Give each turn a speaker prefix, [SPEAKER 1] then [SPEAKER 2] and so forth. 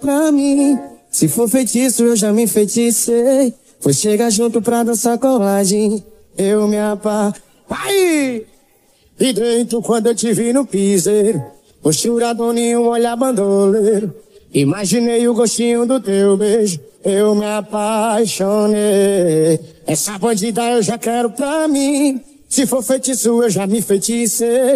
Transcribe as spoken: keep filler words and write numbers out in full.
[SPEAKER 1] pra mim. Se for feitiço, eu já me enfeiticei. Foi chegar junto pra dançar colagem. Eu me apa... Vai! E dentro quando eu te vi no piseiro, posturado em um olhar bandoleiro, imaginei o gostinho do teu beijo. Eu me apaixonei. Essa bandida eu já quero pra mim. Se for feitiço, eu já me enfeiticei.